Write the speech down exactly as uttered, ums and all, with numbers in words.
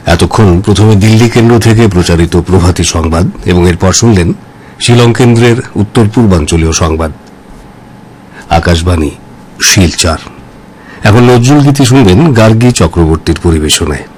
এতক্ষণ প্রথমে দিল্লি কেন্দ্র থেকে প্রচারিত প্রভাতী সংবাদ এবং এরপর শুনলেন শিলং কেন্দ্রের উত্তর পূর্বাঞ্চলীয় সংবাদ। আকাশবাণী, শিলচর। এখন নজরুল গীতি শুনবেন গার্গী চক্রবর্তীর পরিবেশনায়।